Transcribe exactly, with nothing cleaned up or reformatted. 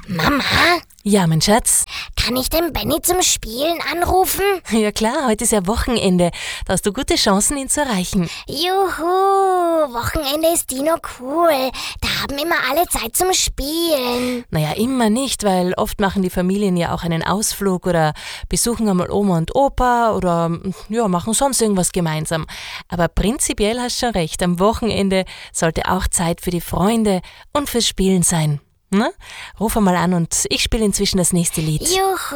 Mama? Ja, mein Schatz? Kann ich den Benny zum Spielen anrufen? Ja klar, heute ist ja Wochenende. Da hast du gute Chancen, ihn zu erreichen. Juhu, Wochenende ist Dino cool. Da haben immer alle Zeit zum Spielen. Naja, immer nicht, weil oft machen die Familien ja auch einen Ausflug oder besuchen einmal Oma und Opa oder ja, machen sonst irgendwas gemeinsam. Aber prinzipiell hast du schon recht, am Wochenende sollte auch Zeit für die Freunde und fürs Spielen sein. Na? Ruf einmal an und ich spiele inzwischen das nächste Lied. Juhu.